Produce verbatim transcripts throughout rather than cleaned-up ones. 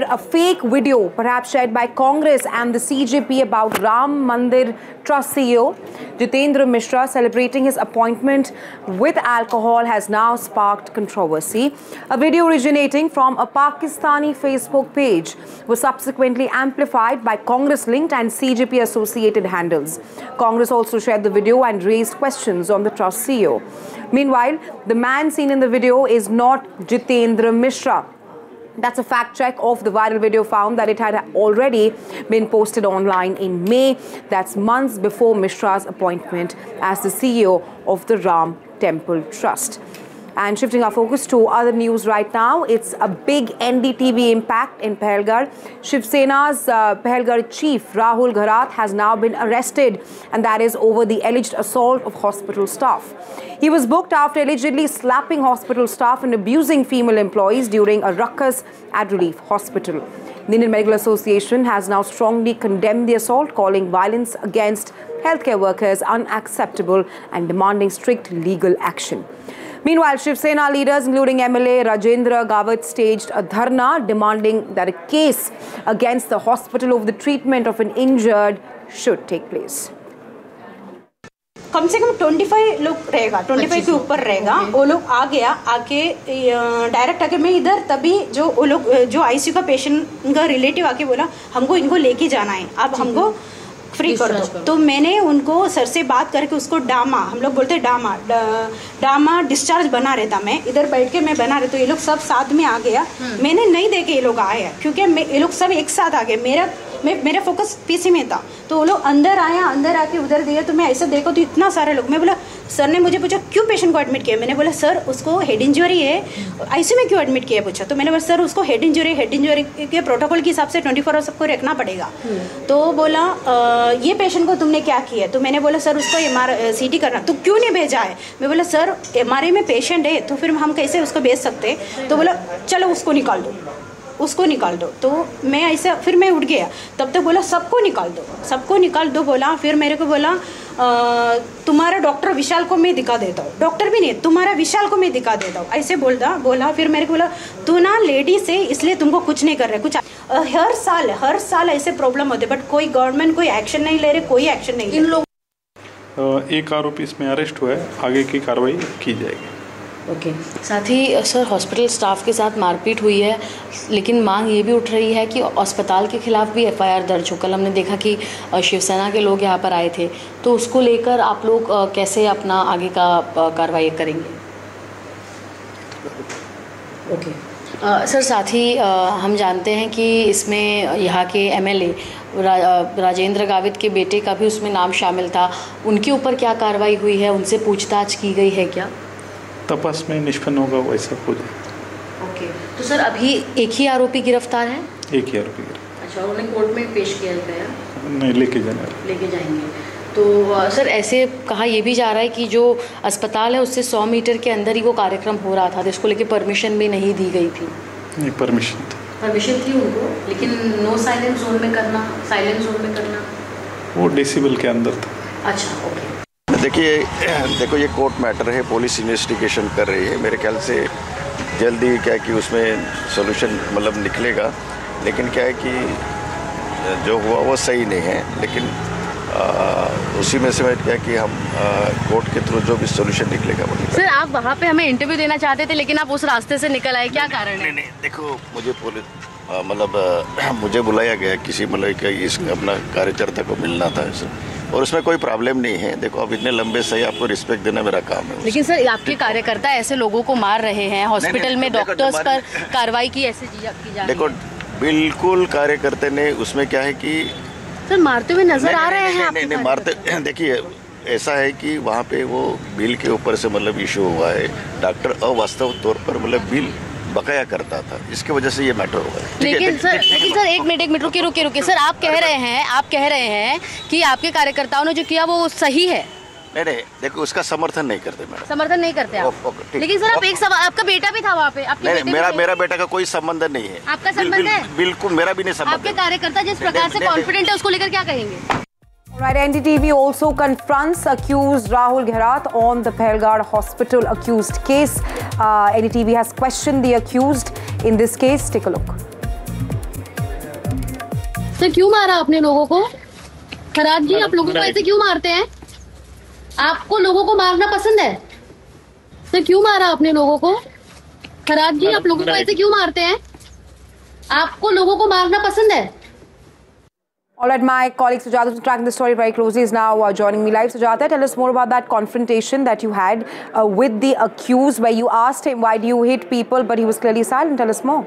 a fake video perhaps shared by Congress and the C J P about Ram Mandir Trust C E O Jitendra Mishra celebrating his appointment with alcohol has now sparked controversy. A video originating from a Pakistani Facebook page was subsequently amplified by Congress-linked and C J P-associated handles. Congress also shared the video and raised questions on the Trust C E O. Meanwhile, the man seen in the video is not Jitendra Mishra. That's a fact check of the viral video found that it had already been posted online in May. That's months before Mishra's appointment as the C E O of the Ram Temple Trust. And shifting our focus to other news right now, it's a big N D T V impact in Pahalgarh. Shiv Sena's uh, Pahalgarh chief Rahul Gharat has now been arrested, and that is over the alleged assault of hospital staff. He was booked after allegedly slapping hospital staff and abusing female employees during a ruckus at Relief Hospital. The Indian Medical Association has now strongly condemned the assault, calling violence against healthcare workers unacceptable and demanding strict legal action. Meanwhile, Shiv Sena leaders, including M L A Rajendra Gawat, staged a dharna demanding that a case against the hospital over the treatment of an injured should take place. कम से कम पच्चीस लोग रहेगा, पच्चीस के ऊपर रहेगा. वो लोग आ गया, आके डायरेक्ट आके मैं इधर तभी जो वो लोग जो आईसीयू का पेशेंट का रिलेटिव आके बोला हमको इनको लेके जाना है, अब हमको फ्री कर दो. तो मैंने उनको सर से बात करके उसको डामा, हम लोग बोलते हैं डामा डामा डिस्चार्ज बना रहता. मैं इधर बैठ के मैं बना रहे तो ये लोग सब साथ में आ गया. मैंने नहीं देखे ये लोग आए क्योंकि ये लोग सब एक साथ आ गए. मेरा मैं मेरा फोकस पीसी में था तो वो लोग अंदर आया, अंदर आके उधर दिया तो मैं ऐसा देखो तो इतना सारे लोग. मैं बोला सर ने मुझे पूछा क्यों पेशेंट को एडमिट किया. मैंने बोला सर उसको हेड इंजरी है, आईसीयू में क्यों एडमिट किया पूछा. तो मैंने बोला सर उसको हेड इंजरी हेड इंजरी के प्रोटोकॉल के हिसाब से ट्वेंटी फोर आवर सबको रखना पड़ेगा. तो बोला ये पेशेंट को तुमने क्या किया. तो मैंने बोला सर उसको एम आर सी टी करना. तो क्यों नहीं भेजा है. मैं बोला सर एम आर आई में पेशेंट है तो फिर हम कैसे उसको भेज सकते. तो बोला चलो उसको निकाल दो, उसको निकाल दो. तो मैं ऐसा फिर मैं उठ गया. तब तक बोला सबको निकाल दो, सबको निकाल दो बोला. फिर मेरे को बोला तुम्हारा डॉक्टर विशाल को मैं दिखा देता हूँ. डॉक्टर भी नहीं, तुम्हारा विशाल को मैं दिखा देता हूँ ऐसे बोलता बोला. फिर मेरे को बोला तू ना लेडीज है इसलिए तुमको कुछ नहीं कर रहे. कुछ हर साल हर साल ऐसे प्रॉब्लम होते बट कोई गवर्नमेंट कोई एक्शन नहीं ले रहे, कोई एक्शन नहीं. इन लोग एक आरोपी इसमें अरेस्ट हुआ है, आगे की कार्रवाई की जाएगी. Okay okay. साथ ही सर हॉस्पिटल स्टाफ के साथ मारपीट हुई है, लेकिन मांग ये भी उठ रही है कि अस्पताल के खिलाफ भी एफआईआर दर्ज हो. कल हमने देखा कि शिवसेना के लोग यहाँ पर आए थे, तो उसको लेकर आप लोग कैसे अपना आगे का कार्रवाई करेंगे. Okay okay. सर साथ ही आ, हम जानते हैं कि इसमें यहाँ के एमएलए रा, राजेंद्र गावित के बेटे का भी उसमें नाम शामिल था. उनके ऊपर क्या कार्रवाई हुई है, उनसे पूछताछ की गई है क्या. तपास में निष्पन्न होगा वैसा हो जाए. ओके तो सर अभी एक ही आरोपी गिरफ्तार है. एक ही आरोपी गिरफ्तार. अच्छा उन्हें कोर्ट में पेश किया गया. नहीं लेके जाने लेके जाएंगे. तो सर ऐसे कहा यह भी जा रहा है कि जो अस्पताल है उससे सौ मीटर के अंदर ही वो कार्यक्रम हो रहा था, तो इसको लेके परमिशन भी नहीं दी गई थी. नहीं परमिशन थी परमिशन थी उनको, लेकिन नो साइलेंट जोन में करना, साइलेंट जोन में करना वो डेसिबल के अंदर था. अच्छा ओके. देखिए देखो ये कोर्ट मैटर है, पुलिस इन्वेस्टिगेशन कर रही है. मेरे ख्याल से जल्दी क्या है कि उसमें सॉल्यूशन मतलब निकलेगा. लेकिन क्या है कि जो हुआ वो सही नहीं है, लेकिन आ, उसी में से मैं क्या कि हम कोर्ट के थ्रू जो भी सॉल्यूशन निकलेगा वो निकलेगा. सर आप वहाँ पे हमें इंटरव्यू देना चाहते थे लेकिन आप उस रास्ते से निकल आए, क्या कारण है. नहीं नहीं देखो मुझे पुलिस मतलब मुझे बुलाया गया किसी मतलब इस अपना कार्यकर्ता को मिलना था और उसमें कोई प्रॉब्लम नहीं है. देखो अब इतने लंबे सही आपको रिस्पेक्ट देना मेरा काम है. लेकिन सर आपके कार्यकर्ता ऐसे लोगों को मार रहे हैं, हॉस्पिटल में डॉक्टर्स पर कार्रवाई की ऐसे की जा रही है. देखो बिल्कुल कार्यकर्ता ने उसमें क्या है कि सर मारते हुए नजर आ रहे हैं. नहीं नहीं मारते. देखिए ऐसा है कि वहाँ पे वो बिल के ऊपर से मतलब इशू हुआ है. डॉक्टर अवास्तव तौर पर मतलब बिल बकाया करता था, इसकी वजह से ये मैटर हुआ है. लेकिन सर लेकिन सर एक मिनट एक मिनट रुकिए रुकिए रुकिए सर आप कह रहे हैं आप कह रहे हैं कि आपके कार्यकर्ताओं ने जो किया वो सही है. नहीं नहीं देखो उसका समर्थन नहीं करते मैडम. समर्थन नहीं करते आप. लेकिन सर आप एक सवाल, आपका बेटा भी था वहाँ पे. आपके नहीं मेरा मेरा बेटा का कोई संबंध नहीं है. आपका संबंध है. बिल्कुल मेरा भी नहीं संबंध. आपके कार्यकर्ता जिस प्रकार से कॉन्फिडेंट है उसको लेकर क्या कहेंगे. Right, N D T V also confronts accused Rahul Gharat on the Pahalgarh Hospital accused case. Uh, N D T V has questioned the accused in this case. Take a look. Sir क्यों मारा आपने लोगों को? खराज जी, आप लोगों को ऐसे क्यों मारते हैं? आपको लोगों को मारना पसंद है? सर क्यों मारा आपने लोगों को? खराज जी, आप लोगों को ऐसे क्यों मारते हैं? आपको लोगों को मारना पसंद है? All right, my colleague Sujata, who's tracking the story very closely, is now uh, joining me live. Sujata, tell us more about that confrontation that you had uh, with the accused, where you asked him, why do you hit people? But he was clearly silent. Tell us more.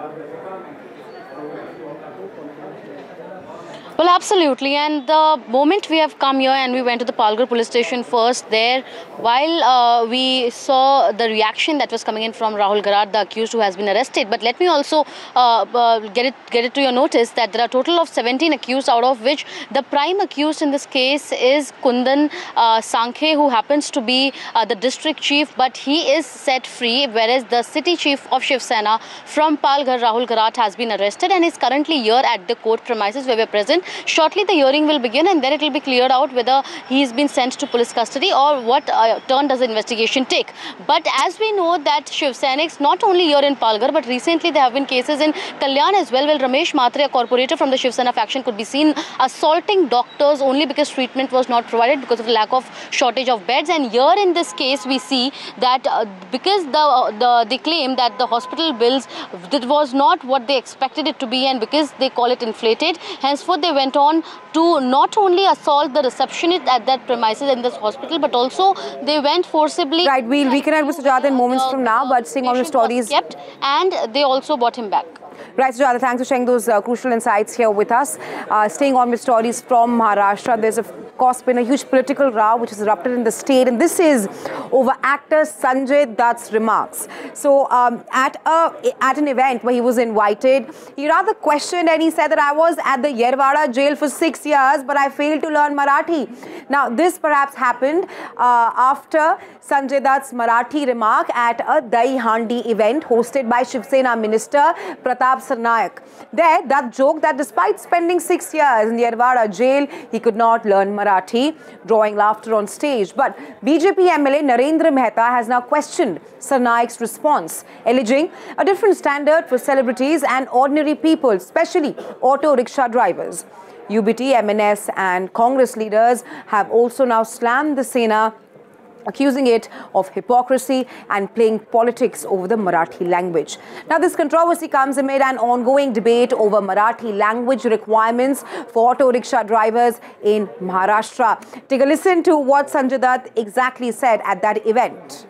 Well, absolutely. And the moment we have come here and we went to the Palghar police station first, there, while uh, we saw the reaction that was coming in from Rahul Garad, the accused who has been arrested. But let me also uh, uh, get it get it to your notice that there are a total of seventeen accused, out of which the prime accused in this case is Kundan uh, Sankhe, who happens to be uh, the district chief, but he is set free, whereas the city chief of Shiv Sena from Palghar, Rahul Garad, has been arrested and is currently here at the court premises where we are present. Shortly the hearing will begin and then it will be cleared out whether he has been sent to police custody or what uh, turn does the investigation take. But as we know that Shiv Senics, not only here in Palghar, but recently there have been cases in Kalyan as well, where Ramesh Matre, a corporator from the Shiv Sena faction, could be seen assaulting doctors only because treatment was not provided because of the lack of shortage of beds. And here in this case we see that uh, because the, uh, the they claim that the hospital bills, that was not what they expected it to be, and because they call it inflated, henceforth they went on to not only assault the receptionist at that premises in this hospital, but also they went forcibly. Right, we'll reconnect with Sujata in moments from now, but seeing all the stories kept, and they also brought him back. Right, Sujata, thanks for sharing those uh, crucial insights here with us. Uh, staying on with stories from Maharashtra, there's of course been a huge political row which has erupted in the state, and this is over actor Sanjay Dutt's remarks. So um, at a at an event where he was invited, he rather questioned and he said that I was at the Yerwada jail for six years, but I failed to learn Marathi. Now this perhaps happened uh, after Sanjay Dutt's Marathi remark at a Dahi Handi event hosted by Shiv Sena Minister Pratap Sarnaik. There, Dutt joked that despite spending six years in the Yerwada jail, he could not learn Marathi, drawing laughter on stage. But B J P M L A Narendra Mehta has now questioned Sarnaik's response, alleging a different standard for celebrities and ordinary people, especially auto rickshaw drivers. U B T, M N S and Congress leaders have also now slammed the Sena, accusing it of hypocrisy and playing politics over the Marathi language. Now, this controversy comes amid an ongoing debate over Marathi language requirements for auto rickshaw drivers in Maharashtra. Take a listen to what Sanjay Dutt exactly said at that event.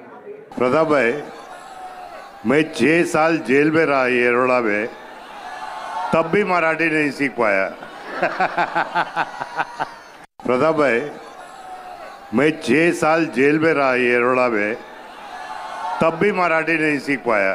Pratap भाई, मैं छह साल jail में रहा येरवड़ा में, तब भी मराठी नहीं सीख पाया। प्रताप भाई, मैं छह साल जेल में रहा येरवड़ा में, तब भी मराठी नहीं सीख पाया।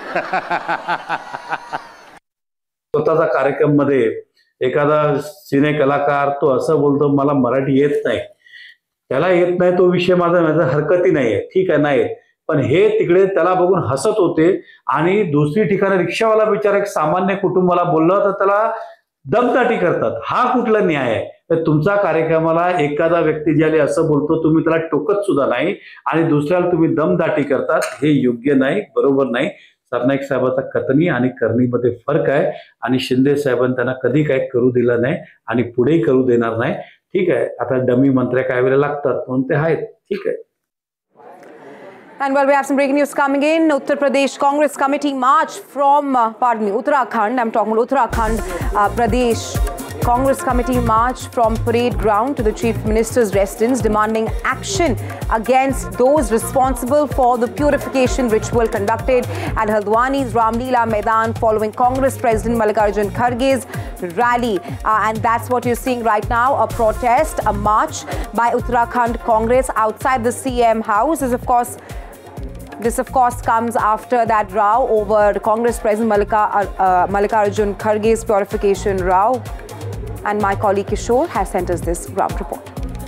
स्वतःचा कार्यक्रम मध्ये एखादा सिने कलाकार तो असं बोलतो मला मराठी येत नाही, त्याला येत नाही तो विषय माझा माझा हरकती नाहीये, ठीक आहे नाही, पण हे तिकडे त्याला बघून हसत होते आणि दुसरी ठिकाणी रिक्षावाला बिचारा एक सामान्य कुटुंबाला बोलला तर त्याला दमदाटी करतात. हा कुठला न्याय आहे? तर तुमचा कार्यक्रमाला एखादा व्यक्ती ज्याला असं बोलतो तुम्ही त्याला टोकत सुद्धा नाही आणि दुसऱ्याला तुम्ही दमदाटी करतात, हे योग्य नाही, बरोबर नाही. सरनाईक साहेबांचा कथनी आणि करणीमध्ये फरक आहे आणि शिंदे साहेबांनी त्यांना कधी काय करू दिलं नाही आणि पुढेही करू देणार नाही. ठीक आहे, आता डमी मंत्र्या काय वेळेला लागतात म्हणून ते आहेत, ठीक आहे. And well, we have some breaking news coming in. Uttar Pradesh Congress Committee march from, uh, pardon me, Uttarakhand. I'm talking about Uttarakhand uh, Pradesh Congress Committee march from Parade Ground to the Chief Minister's residence, demanding action against those responsible for the purification ritual conducted at Haldwani's Ramleela Maidan following Congress President Mallikarjun Kharge's rally. Uh, and that's what you're seeing right now, a protest, a march by Uttarakhand Congress outside the C M house. Is of course This, of course, comes after that row over Congress President Mallika, uh, Mallikarjun Kharge's purification row. And my colleague Kishore has sent us this ground report.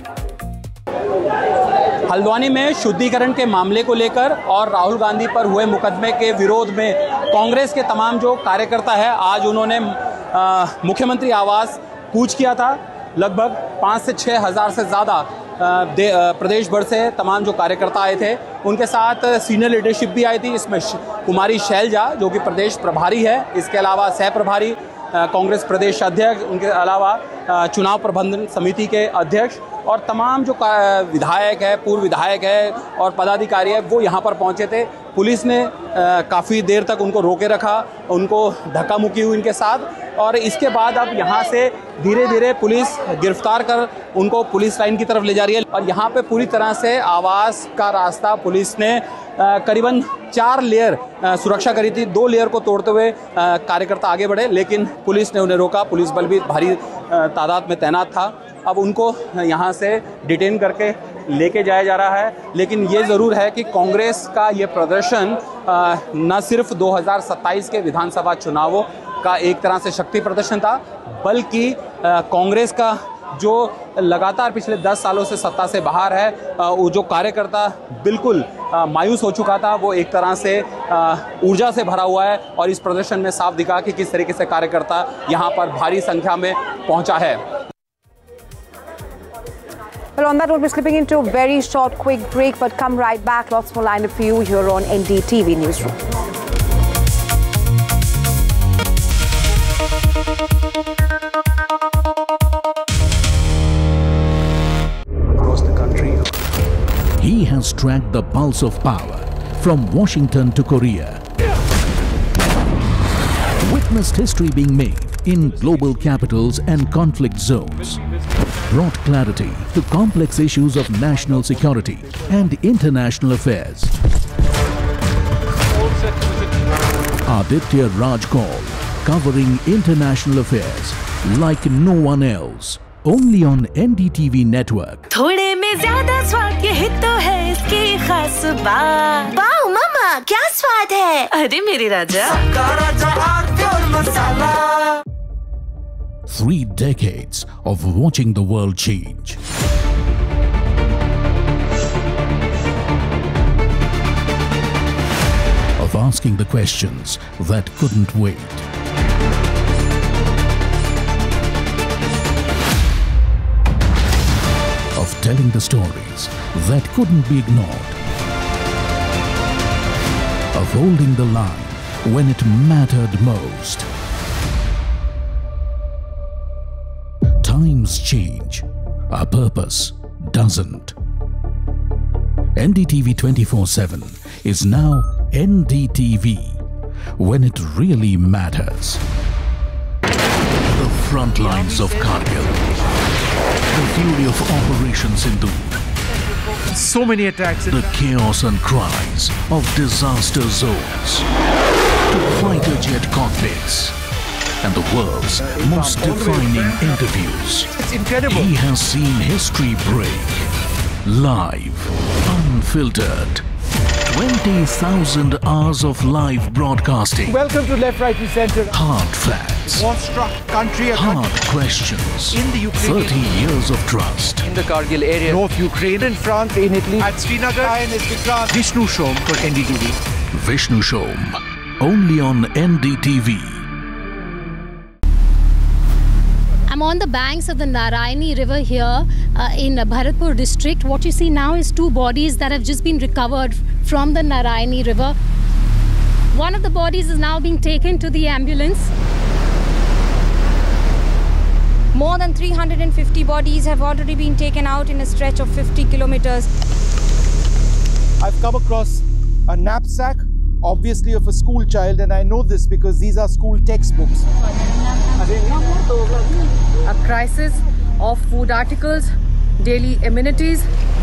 Haldwani में शुद्धिकरण के मामले को लेकर और राहुल गांधी पर हुए मुकदमे के विरोध में कांग्रेस के तमाम जो कार्यकर्ता है, आज उन्होंने मुख्यमंत्री आवास कूच किया था। लगभग पाँच से छः हज़ार से ज़्यादा प्रदेश भर से तमाम जो कार्यकर्ता आए थे, उनके साथ सीनियर लीडरशिप भी आई थी। इसमें कुमारी शैलजा जो कि प्रदेश प्रभारी है, इसके अलावा सह प्रभारी कांग्रेस प्रदेश अध्यक्ष, उनके अलावा चुनाव प्रबंधन समिति के अध्यक्ष और तमाम जो विधायक है, पूर्व विधायक है और पदाधिकारी है, वो यहाँ पर पहुँचे थे। पुलिस ने काफ़ी देर तक उनको रोके रखा, उनको धक्का मुक्की हुई इनके साथ, और इसके बाद अब यहाँ से धीरे धीरे पुलिस गिरफ्तार कर उनको पुलिस लाइन की तरफ ले जा रही है। और यहाँ पे पूरी तरह से आवास का रास्ता पुलिस ने करीबन चार लेयर सुरक्षा करी थी। दो लेयर को तोड़ते हुए कार्यकर्ता आगे बढ़े, लेकिन पुलिस ने उन्हें रोका। पुलिस बल भी भारी तादाद में तैनात था। अब उनको यहाँ से डिटेन करके लेके जाया जा रहा है। लेकिन ये ज़रूर है कि कांग्रेस का ये प्रदर्शन न सिर्फ दो हज़ार सत्ताईस के विधानसभा चुनावों का एक तरह से शक्ति प्रदर्शन था, बल्कि कांग्रेस का जो लगातार पिछले दस सालों से सत्ता से बाहर है, वो जो कार्यकर्ता बिल्कुल मायूस हो चुका था, वो एक तरह से ऊर्जा से भरा हुआ है। और इस प्रदर्शन में साफ दिखा कि किस तरीके से कार्यकर्ता यहाँ पर भारी संख्या में पहुँचा है। Well, on that note, we're slipping into a very short, quick break, but come right back. Lots more lined up for you here on N D T V Newsroom. Across the country, he has tracked the pulse of power from Washington to Korea. Witnessed history being made in global capitals and conflict zones. Brought clarity to complex issues of national security and international affairs. Aditya Raj Kaul, covering international affairs like no one else. Only on N D T V network. थोड़े में ज़्यादा स्वाद ये ही तो है इसकी खास बात। वाओ मामा, क्या स्वाद है? अरे मेरे राजा। Three decades of watching the world change. Of asking the questions that couldn't wait. Of telling the stories that couldn't be ignored. Of holding the line when it mattered most. Times change, our purpose doesn't. N D T V twenty-four seven is now N D T V, when it really matters. The front lines of Kargil, the fury of Operation Sindoor, so many attacks, the chaos and cries of disaster zones, to fighter jet cockpits, and the world's most defining interviews. It's incredible. He has seen history break. Live, unfiltered. twenty thousand hours of live broadcasting. Welcome to Left, Right and Center. Hard facts. War-struck country. Hard questions. In the Ukraine. thirty years of trust. In the Kargil area. North Ukraine. In France. In Italy. At Srinagar. And Vishnu Shom for N D T V. Vishnu Shom. Only on N D T V. I'm on the banks of the Narayani River here uh, in Bharatpur district. What you see now is two bodies that have just been recovered from the Narayani River. One of the bodies is now being taken to the ambulance. More than three hundred fifty bodies have already been taken out in a stretch of fifty kilometers. I've come across a knapsack, obviously of a school child, and I know this because these are school textbooks. A crisis of food articles, daily amenities.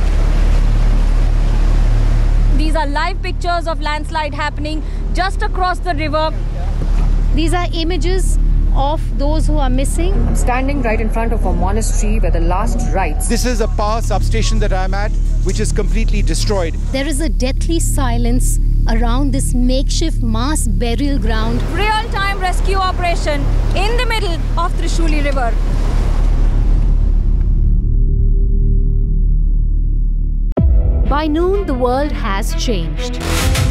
These are live pictures of landslide happening just across the river. These are images of those who are missing. I'm standing right in front of a monastery where the last rites. This is a power substation that I'm at, which is completely destroyed. There is a deathly silence around this makeshift mass burial ground. Real-time rescue operation in the middle of Trishuli River. By noon, the world has changed.